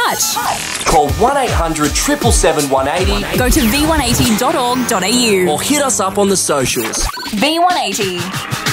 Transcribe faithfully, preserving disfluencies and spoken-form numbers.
touch. Call one eight hundred seven seven seven one eight zero. Go to v one eighty dot org dot a u Or hit us up on the socials. V one eighty.